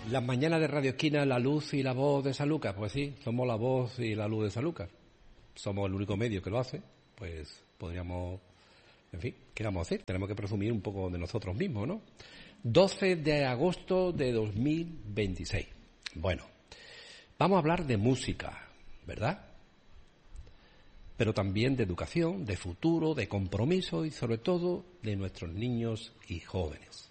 Las mañanas de Radio Esquina, la luz y la voz de Sanlúcar. Pues sí, somos la voz y la luz de Sanlúcar. Somos el único medio que lo hace. Pues podríamos, en fin, ¿qué vamos a hacer? Tenemos que presumir un poco de nosotros mismos, ¿no? 12 de agosto de 2026. Bueno, vamos a hablar de música, ¿verdad? Pero también de educación, de futuro, de compromiso y sobre todo de nuestros niños y jóvenes.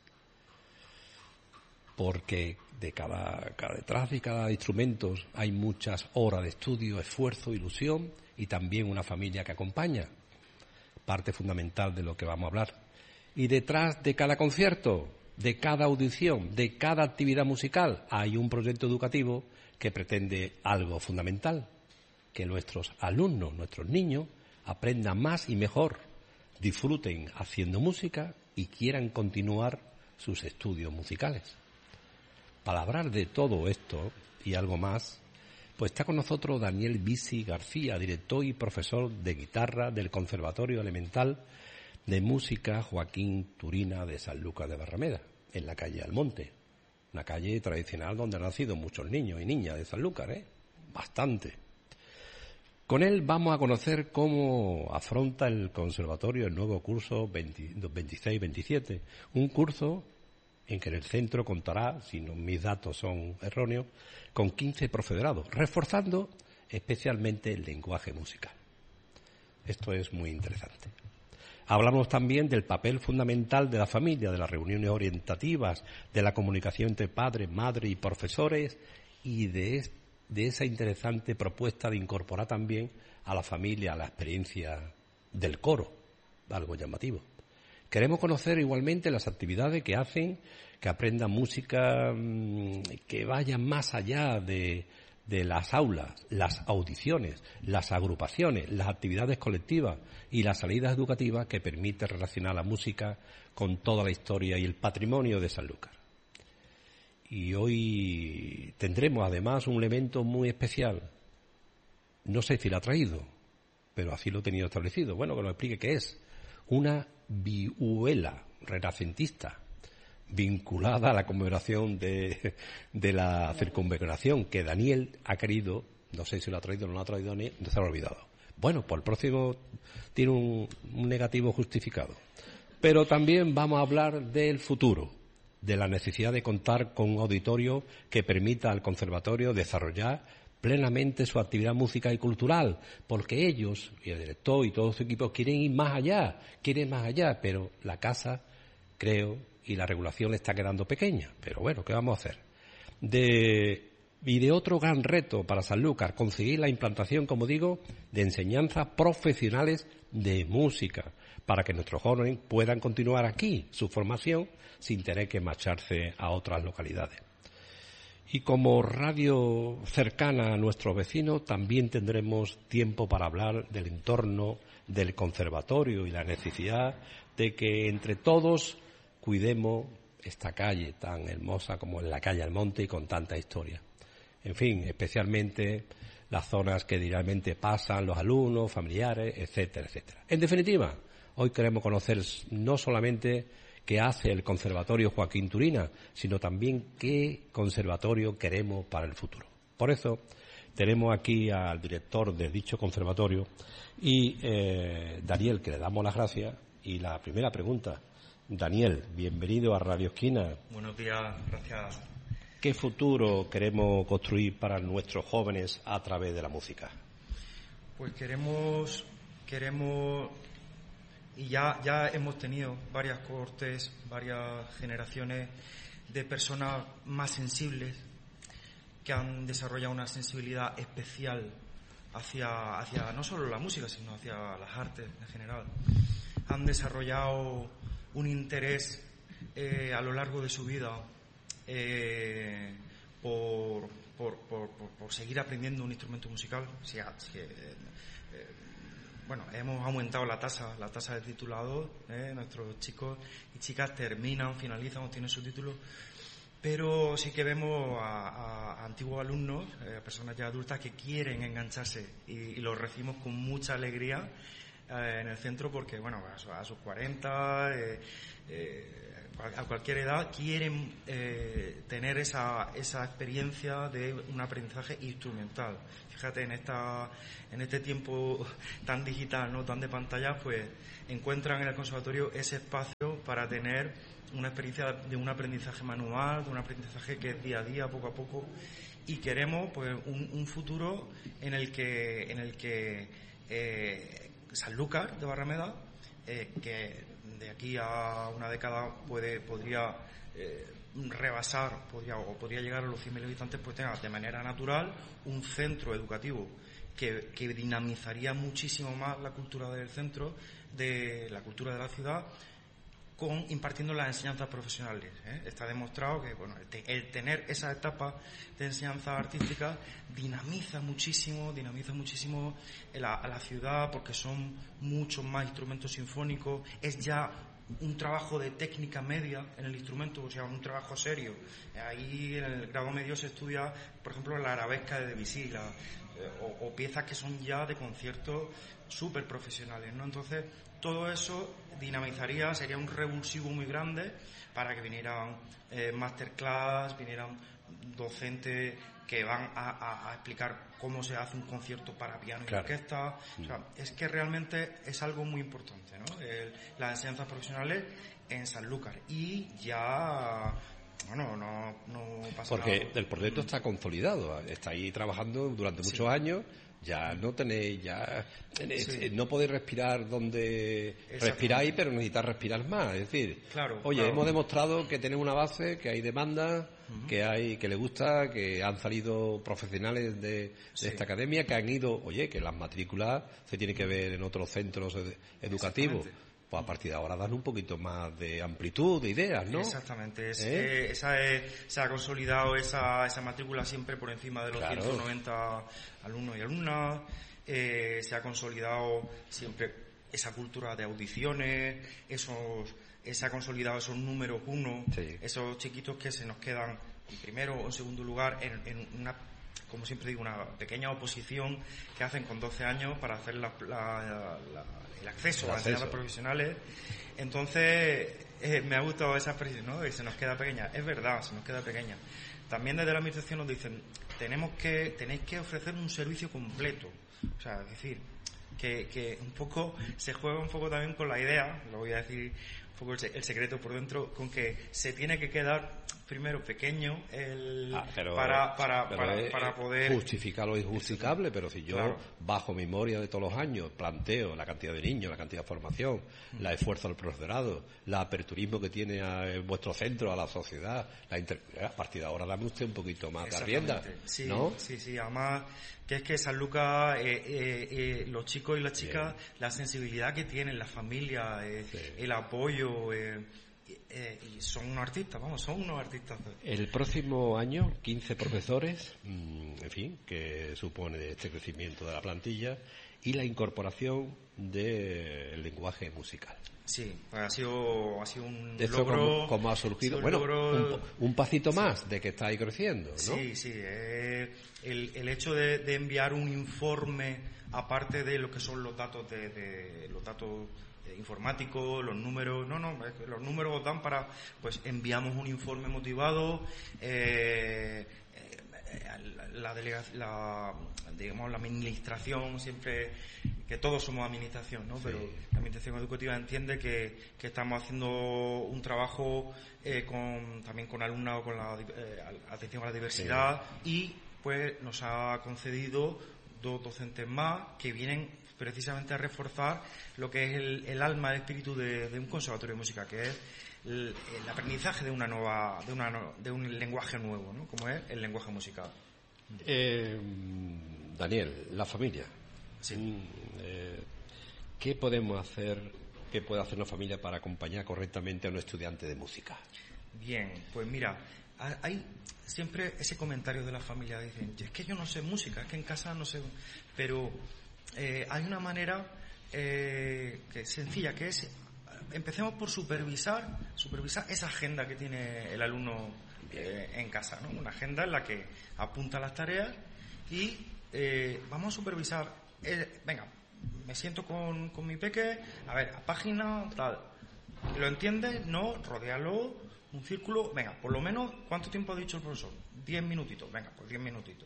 Porque detrás de cada instrumento hay muchas horas de estudio, esfuerzo, ilusión y también una familia que acompaña, parte fundamental de lo que vamos a hablar. Y detrás de cada concierto, de cada audición, de cada actividad musical, hay un proyecto educativo que pretende algo fundamental, que nuestros alumnos, nuestros niños, aprendan más y mejor, disfruten haciendo música y quieran continuar sus estudios musicales. Para hablar de todo esto y algo más, pues está con nosotros Daniel Bisi García, director y profesor de guitarra del Conservatorio Elemental de Música Joaquín Turina de Sanlúcar de Barrameda, en la calle Almonte, una calle tradicional donde han nacido muchos niños y niñas de Sanlúcar, bastante. Con él vamos a conocer cómo afronta el conservatorio el nuevo curso 26-27, un curso en que en el centro contará, si no, mis datos son erróneos, con 15 profesorados, reforzando especialmente el lenguaje musical. Esto es muy interesante. Hablamos también del papel fundamental de la familia, de las reuniones orientativas, de la comunicación entre padres, madres y profesores y de esa interesante propuesta de incorporar también a la familia a la experiencia del coro, algo llamativo. Queremos conocer igualmente las actividades que hacen que aprendan música, que vayan más allá de las aulas, las audiciones, las agrupaciones, las actividades colectivas y las salidas educativas que permiten relacionar la música con toda la historia y el patrimonio de Sanlúcar. Y hoy tendremos además un elemento muy especial. No sé si lo ha traído, pero así lo he tenido establecido. Bueno, que nos explique qué es. Una vihuela renacentista vinculada a la conmemoración de la circunvalación que Daniel ha querido, no sé si lo ha traído o no lo ha traído, no se lo ha olvidado. Bueno, pues el próximo tiene un negativo justificado. Pero también vamos a hablar del futuro, de la necesidad de contar con un auditorio que permita al conservatorio desarrollar plenamente su actividad música y cultural, porque ellos, y el director y todo su equipo, quieren ir más allá, pero la casa, creo, y la regulación le está quedando pequeña. Pero bueno, ¿qué vamos a hacer? Y de otro gran reto para Sanlúcar, conseguir la implantación, como digo, de enseñanzas profesionales de música, para que nuestros jóvenes puedan continuar aquí su formación sin tener que marcharse a otras localidades. Y como radio cercana a nuestros vecinos, también tendremos tiempo para hablar del entorno del conservatorio y la necesidad de que entre todos cuidemos esta calle tan hermosa como es la calle Almonte y con tanta historia. En fin, especialmente las zonas que diariamente pasan los alumnos, familiares, etcétera, etcétera. En definitiva, hoy queremos conocer no solamente qué hace el Conservatorio Joaquín Turina, sino también qué conservatorio queremos para el futuro. Por eso tenemos aquí al director de dicho conservatorio y Daniel, que le damos las gracias. Y la primera pregunta, Daniel, bienvenido a Radio Esquina. Buenos días, gracias. ¿Qué futuro queremos construir para nuestros jóvenes a través de la música? Pues queremos y ya hemos tenido varias cohortes, varias generaciones de personas más sensibles que han desarrollado una sensibilidad especial hacia no solo la música, sino hacia las artes en general. Han desarrollado un interés a lo largo de su vida por seguir aprendiendo un instrumento musical. Bueno, hemos aumentado la tasa de titulados, nuestros chicos y chicas finalizan o tienen su título, pero sí que vemos a antiguos alumnos, a personas ya adultas que quieren engancharse y los recibimos con mucha alegría en el centro porque, bueno, a sus 40, a cualquier edad quieren tener esa experiencia de un aprendizaje instrumental. Fíjate, en este tiempo tan digital, no tan de pantalla, pues encuentran en el conservatorio ese espacio para tener una experiencia de un aprendizaje manual, de un aprendizaje que es día a día, poco a poco, y queremos pues un futuro en el que Sanlúcar de Barrameda, que de aquí a una década podría rebasar, podría llegar a los 100.000 habitantes, pues tenga de manera natural un centro educativo que dinamizaría muchísimo más la cultura del centro, de la cultura de la ciudad, impartiendo las enseñanzas profesionales. Está demostrado que el tener esa etapa de enseñanza artística dinamiza muchísimo a la ciudad, porque son muchos más instrumentos sinfónicos, es ya un trabajo de técnica media en el instrumento, o sea, un trabajo serio. Ahí en el grado medio se estudia, por ejemplo, la arabesca de Debussy, o piezas que son ya de conciertos súper profesionales, ¿no? Entonces, todo eso dinamizaría, sería un revulsivo muy grande para que vinieran masterclass, vinieran docentes que van a explicar cómo se hace un concierto para piano y orquesta. O sea, es que realmente es algo muy importante, ¿no? Las enseñanzas profesionales en Sanlúcar. Y ya, bueno, no pasa nada. Porque el proyecto está consolidado, está ahí trabajando durante muchos años. Ya no tenéis, no podéis respirar donde respiráis, pero necesitáis respirar más. Es decir, hemos demostrado que tenemos una base, que hay demanda, que le gusta, que han salido profesionales de esta academia, que han ido, que las matrículas se tienen que ver en otros centros educativos. Pues a partir de ahora dan un poquito más de amplitud, de ideas, ¿no? Exactamente. Se ha consolidado esa matrícula siempre por encima de los 190 alumnos y alumnas. Se ha consolidado siempre esa cultura de audiciones, se ha consolidado esos números 1, esos chiquitos que se nos quedan en primero o en segundo lugar en una, como siempre digo, una pequeña oposición que hacen con 12 años para hacer el acceso a enseñanzas profesionales. Entonces, me ha gustado esa expresión, ¿no? Y se nos queda pequeña. Es verdad, se nos queda pequeña. También desde la administración nos dicen, tenéis que ofrecer un servicio completo. O sea, es decir, que un poco se juega un poco también con la idea, lo voy a decir un poco el secreto por dentro, con que se tiene que quedar primero pequeño para poder justificar lo injustificable. Pero si yo bajo memoria de todos los años planteo la cantidad de niños, la cantidad de formación, el esfuerzo del profesorado, el aperturismo que tiene vuestro centro a la sociedad, a partir de ahora dame usted un poquito más de rienda, ¿no? Sí, además que es que Sanlúcar, los chicos y las chicas, la sensibilidad que tienen, la familia, el apoyo, y son unos artistas. El próximo año, 15 profesores, en fin, que supone este crecimiento de la plantilla y la incorporación del lenguaje musical. Sí, pues ha sido un de logro. ¿Cómo ha surgido? Bueno, un pasito más de que estáis creciendo, ¿no? Sí. El hecho de enviar un informe, aparte de lo que son los datos los datos informáticos, los números, los números dan para, pues enviamos un informe motivado, la administración, siempre, que todos somos administración, ¿no? Pero la administración educativa entiende que estamos haciendo un trabajo también con alumnado, con la atención a la diversidad, y pues nos ha concedido 2 docentes más que vienen precisamente a reforzar lo que es el alma, el espíritu de un conservatorio de música, que es el aprendizaje de un lenguaje nuevo, ¿no? Como es el lenguaje musical. Daniel, la familia. ¿Qué podemos hacer, qué puede hacer una familia para acompañar correctamente a un estudiante de música? Bien, pues mira, hay siempre ese comentario de la familia, dicen, es que yo no sé música, es que en casa no sé, pero hay una manera que es sencilla, que es, empecemos por supervisar esa agenda que tiene el alumno en casa, ¿no? Una agenda en la que apunta las tareas y vamos a supervisar, venga, me siento con mi peque, a ver, a página tal, ¿Lo entiendes? No, rodéalo, un círculo. Venga, por lo menos, ¿cuánto tiempo ha dicho el profesor? 10 minutitos. Venga, pues 10 minutitos.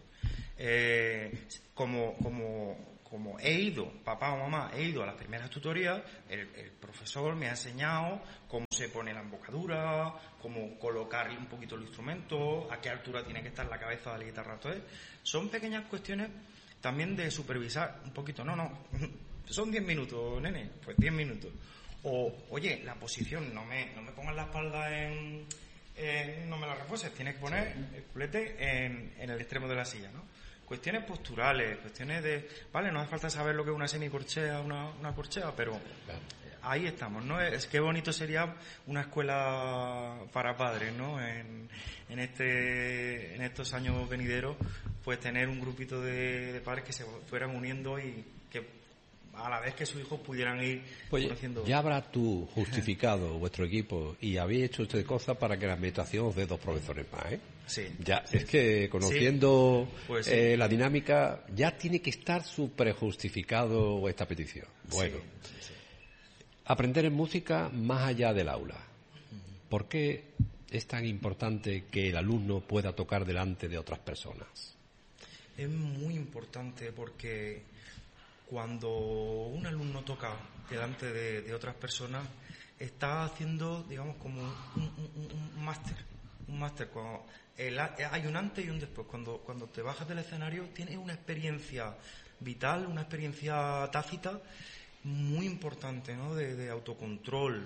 Como he ido, papá o mamá, he ido a las primeras tutorías, el profesor me ha enseñado cómo se pone la embocadura, cómo colocarle un poquito el instrumento, a qué altura tiene que estar la cabeza de la guitarra. Entonces, son pequeñas cuestiones también de supervisar un poquito. No, son 10 minutos, nene, pues 10 minutos. O, oye, la posición, no me pongas la espalda no me la refuerces, tienes que poner el culete en el extremo de la silla, ¿no? Cuestiones posturales, cuestiones de... Vale, no hace falta saber lo que es una semicorchea, una corchea, pero ahí estamos, ¿no? Es que bonito sería una escuela para padres, ¿no? En estos años venideros, pues tener un grupito de padres que se fueran uniendo y que a la vez que sus hijos pudieran ir conociendo... Ya habrá tú justificado vuestro equipo y habéis hecho ustedes cosas para que la administración os dé 2 profesores más, ¿eh? Sí. Ya, es que conociendo Pues sí. la dinámica, ya tiene que estar súper justificado esta petición. Bueno, Sí. Aprender en música más allá del aula. ¿Por qué es tan importante que el alumno pueda tocar delante de otras personas? Es muy importante porque cuando un alumno toca delante de otras personas, está haciendo, digamos, como un máster. Un máster. Hay un antes y un después. Cuando te bajas del escenario, tienes una experiencia vital, una experiencia tácita muy importante, ¿no? De autocontrol,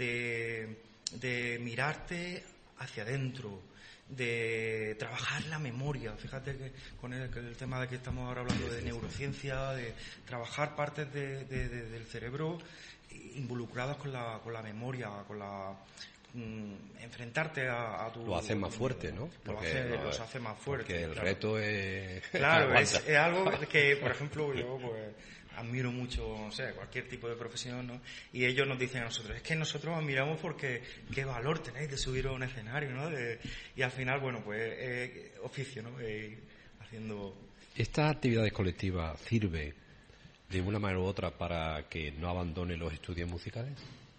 de mirarte hacia adentro, de trabajar la memoria. Fíjate que con el tema de que estamos ahora hablando de neurociencia, de trabajar partes del cerebro involucradas con la memoria, con enfrentarte a tu... Lo hace más fuerte, ¿no? Los hace más fuertes. Porque el reto es... Claro, es algo que, por ejemplo, yo pues admiro mucho, no sé, cualquier tipo de profesión, ¿no? Y ellos nos dicen a nosotros, es que nosotros admiramos porque qué valor tenéis de subir a un escenario, ¿no? Y al final, bueno, pues oficio, ¿no? Haciendo... ¿Estas actividades colectivas sirve de una manera u otra para que no abandone los estudios musicales?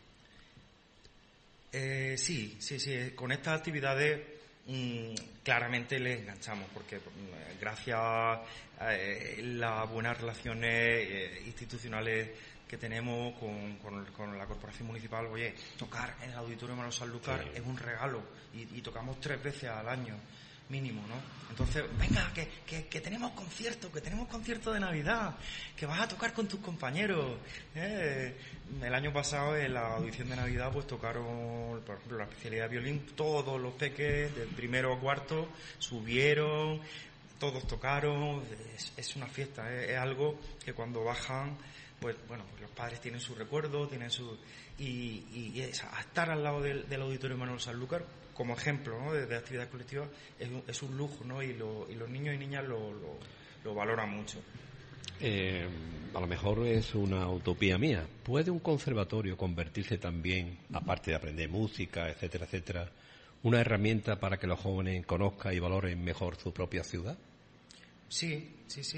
Sí. Con estas actividades claramente les enganchamos, porque gracias a las buenas relaciones institucionales que tenemos con la corporación municipal, oye, tocar en el Auditorio Manuel Sanlúcar es un regalo y tocamos 3 veces al año mínimo, ¿no? Entonces, venga, que tenemos concierto de Navidad, que vas a tocar con tus compañeros. El año pasado en la audición de Navidad pues tocaron, por ejemplo, la especialidad de violín, todos los peques del primero a cuarto subieron, todos tocaron. Es una fiesta, es algo que cuando bajan, pues bueno, pues los padres tienen su recuerdo, tienen su... Y estar al lado del Auditorio Manuel Sanlúcar como ejemplo, ¿no? de actividad colectiva es un lujo, ¿no? Y los niños y niñas lo valoran mucho. A lo mejor es una utopía mía. ¿Puede un conservatorio convertirse también, aparte de aprender música, etcétera, etcétera, una herramienta para que los jóvenes conozcan y valoren mejor su propia ciudad? Sí.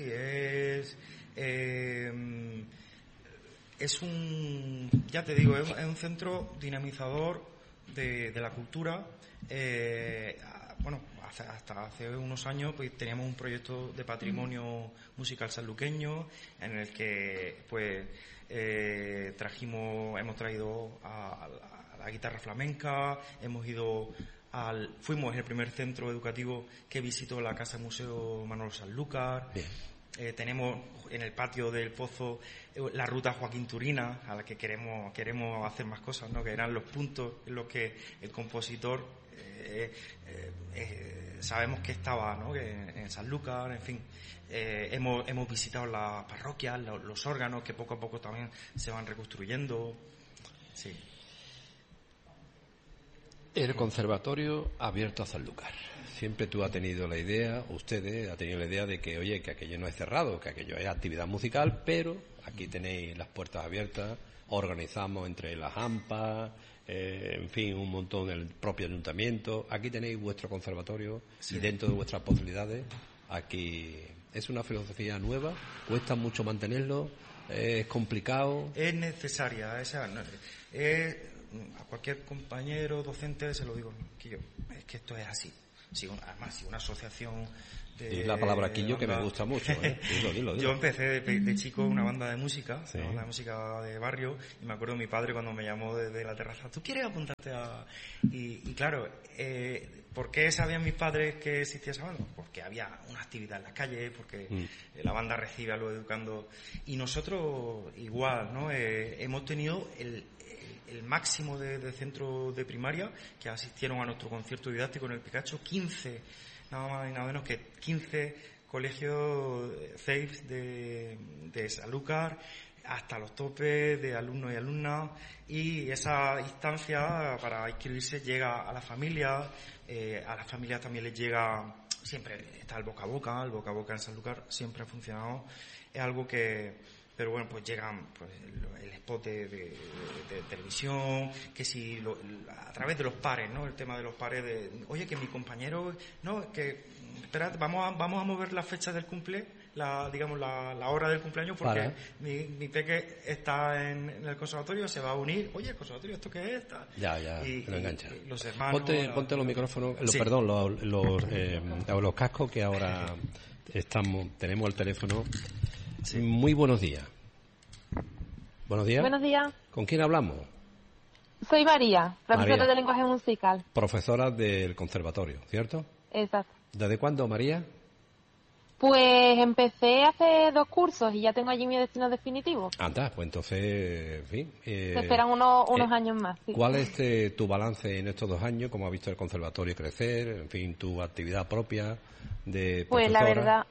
Es ya te digo, es un centro dinamizador de la cultura. Bueno, hasta hace unos años pues teníamos un proyecto de patrimonio musical sanluqueño en el que pues hemos traído a la guitarra flamenca, fuimos el primer centro educativo que visitó la Casa Museo Manolo Sanlúcar. Tenemos en el patio del Pozo la ruta Joaquín Turina, a la que queremos hacer más cosas, ¿no? Que eran los puntos en los que el compositor sabemos que estaba, ¿no? Que en Sanlúcar, en fin. Hemos visitado las parroquias, los órganos que poco a poco también se van reconstruyendo. Sí. El conservatorio abierto a Sanlúcar. Siempre tú has tenido la idea, ustedes han tenido la idea de que, oye, que aquello no es cerrado, que aquello es actividad musical, pero aquí tenéis las puertas abiertas, organizamos entre las AMPA, en fin, un montón del propio ayuntamiento. Aquí tenéis vuestro conservatorio y dentro de vuestras posibilidades, aquí es una filosofía nueva, cuesta mucho mantenerlo, es complicado. Es necesaria, a cualquier compañero docente se lo digo, Quillo, es que esto es así. Además, si una asociación y la palabra Quillo que me gusta mucho, ¿eh? Dilo. Yo empecé de chico una banda de música, una banda de música de barrio, y me acuerdo de mi padre cuando me llamó desde la terraza, ¿tú quieres apuntarte a...? Y claro, ¿por qué sabían mis padres que existía esa banda? Porque había una actividad en las calles, porque la banda recibe a los educando, y nosotros igual, ¿no? Hemos tenido el máximo de centros de primaria que asistieron a nuestro concierto didáctico en el Picacho, 15, nada más y nada menos que 15 colegios CEIFs de Sanlúcar, hasta los topes de alumnos y alumnas, y esa instancia para inscribirse llega a la familia, a las familias también les llega, siempre está el boca a boca en Sanlúcar siempre ha funcionado, es algo que... Pero bueno, pues llegan el spot de televisión, que si a través de los pares, ¿no? El tema de los pares oye, que mi compañero, no, que esperad, vamos a mover la fecha del cumple, la hora del cumpleaños, porque mi peque está en el conservatorio, se va a unir, oye, el conservatorio, ¿esto qué es? Ya, lo engancha. Y los hermanos... Ponte los micrófonos, perdón, los cascos que ahora tenemos el teléfono. Sí. Muy buenos días. Buenos días. Buenos días. ¿Con quién hablamos? Soy María, profesora de lenguaje musical. Profesora del conservatorio, ¿cierto? Exacto. ¿Desde cuándo, María? Pues empecé hace 2 cursos y ya tengo allí mi destino definitivo. Anda, pues entonces, en fin... Se esperan unos años más, sí. ¿Cuál es tu balance en estos 2 años? ¿Cómo has visto el conservatorio crecer? En fin, tu actividad propia de profesora. Pues la verdad...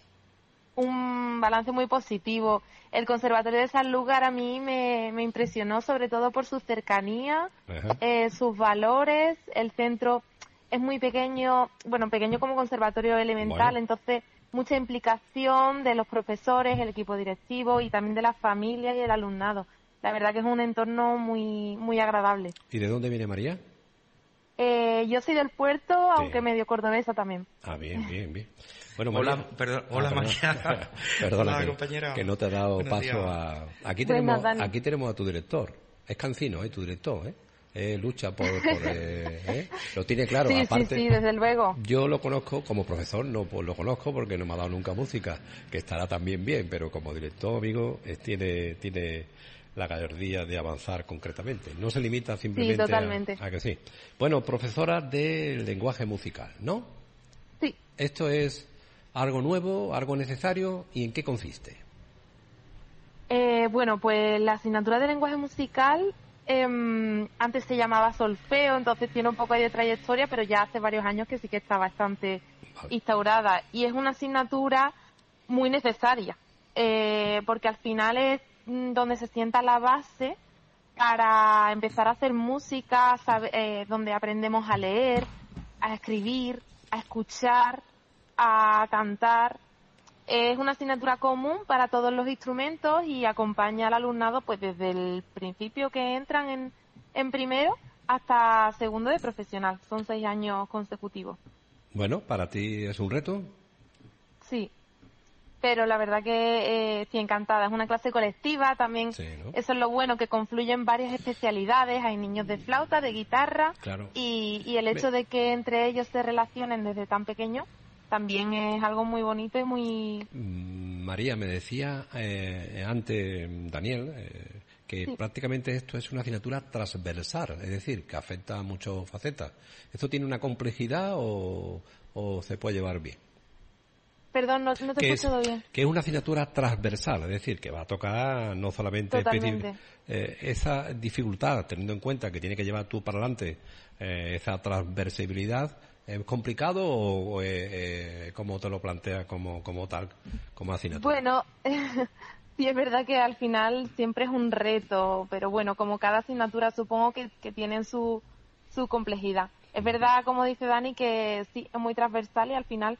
un balance muy positivo. El Conservatorio de Sanlúcar a mí me impresionó sobre todo por su cercanía, sus valores. El centro es muy pequeño, pequeño como conservatorio elemental, entonces mucha implicación de los profesores, el equipo directivo y también de las familias y el alumnado. La verdad que es un entorno muy, muy agradable. ¿Y de dónde viene María? Yo soy del Puerto, aunque medio cordobesa también. Ah, bien. Bueno, María, hola María. Perdona, hola, compañera. Que no te he dado Buenos paso días. a... Aquí tenemos a tu director. Es Cancino, tu director, lucha por lo tiene claro. Sí, aparte, sí, desde luego. Yo lo conozco como profesor, no lo conozco porque no me ha dado nunca música, que estará también bien, pero como director, amigo, tiene la gallardía de avanzar concretamente. No se limita simplemente a que sí. Bueno, profesora de lenguaje musical, ¿no? Sí. Esto es algo nuevo, algo necesario, ¿y en qué consiste? Pues la asignatura de lenguaje musical antes se llamaba solfeo, entonces tiene un poco de trayectoria, pero ya hace varios años que sí que está bastante instaurada. Y es una asignatura muy necesaria, porque al final es donde se sienta la base para empezar a hacer música, donde aprendemos a leer, a escribir, a escuchar, a cantar. Es una asignatura común para todos los instrumentos y acompaña al alumnado pues desde el principio que entran en primero hasta segundo de profesional. Son 6 años consecutivos. Bueno, ¿para ti es un reto? Sí, pero la verdad que estoy encantada. Es una clase colectiva también. Sí, ¿no? Eso es lo bueno, que confluyen varias especialidades. Hay niños de flauta, de guitarra, claro. y el hecho de que entre ellos se relacionen desde tan pequeños también es algo muy bonito y muy... María, me decía antes Daniel que prácticamente esto es una asignatura transversal, es decir, que afecta a muchas facetas. ¿Esto tiene una complejidad o se puede llevar bien? Perdón, no te he escuchado bien. Que es una asignatura transversal, es decir, que va a tocar no solamente esa dificultad, teniendo en cuenta que tiene que llevar tú para adelante esa transversibilidad. ¿Es complicado o cómo te lo planteas como tal, como asignatura? Bueno, sí es verdad que al final siempre es un reto, pero bueno, como cada asignatura supongo que tienen su complejidad. Es verdad, como dice Dani, que sí, es muy transversal y al final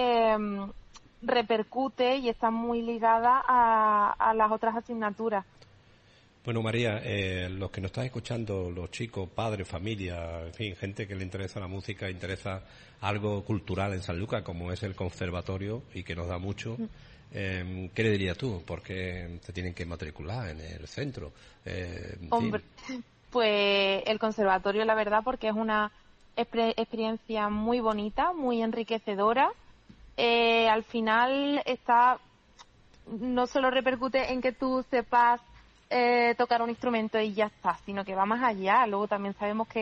repercute y está muy ligada a las otras asignaturas. Bueno, María, los que nos están escuchando, los chicos, padres, familia, en fin, gente que le interesa la música, interesa algo cultural en Sanlúcar, como es el conservatorio, y que nos da mucho, ¿qué le dirías tú? ¿Por qué se tienen que matricular en el centro? Hombre, pues el conservatorio, la verdad, porque es una experiencia muy bonita, muy enriquecedora. Al final no solo repercute en que tú sepas tocar un instrumento y ya está, sino que va más allá. Luego también sabemos que